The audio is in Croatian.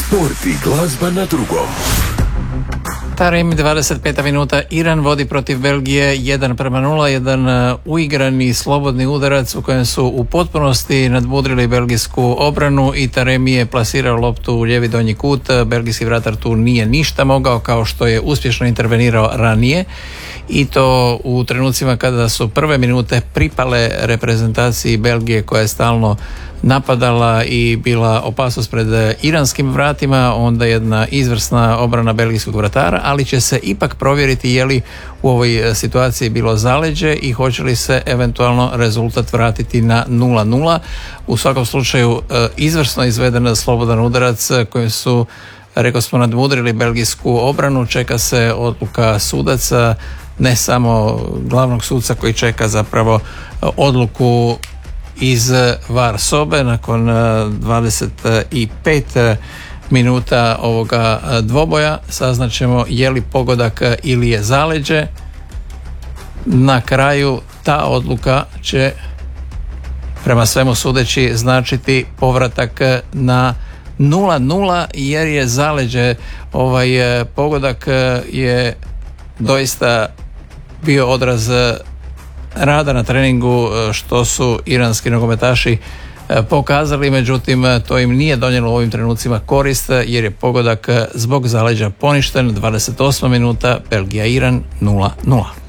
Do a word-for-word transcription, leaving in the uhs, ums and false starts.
Sport i glazba na drugom. Tarim, dvadeset peta minuta, Iran vodi protiv Belgije jedan prema nula, jedan uigrani slobodni udarac u kojem su u potpunosti nadmudrili belgijsku obranu i Taremi je plasirao loptu u lijevi donji kut. Belgijski vratar tu nije ništa mogao, kao što je uspješno intervenirao ranije, i to u trenucima kada su prve minute pripale reprezentaciji Belgije, koja je stalno napadala i bila opasnost pred iranskim vratima. Onda jedna izvrsna obrana belgijskog vratara, ali će se ipak provjeriti je li u ovoj situaciji bilo zaleđe i hoće li se eventualno rezultat vratiti na nula nula. U svakom slučaju izvrsno izveden slobodan udarac kojim su, rekao smo, nadmudrili belgijsku obranu. Čeka se odluka sudaca, ne samo glavnog suca koji čeka zapravo odluku iz var sobe. Nakon dvadeset pet minuta ovoga dvoboja saznaćemo je li pogodak ili je zaleđe. Na kraju ta odluka će, prema svemu sudeći, značiti povratak na nula nula, jer je zaleđe. Ovaj pogodak je doista bio odraz rada na treningu što su iranski nogometaši pokazali, međutim to im nije donijelo u ovim trenucima korist, jer je pogodak zbog zaleđa poništen. dvadeset osma minuta, Belgija Iran nula nula.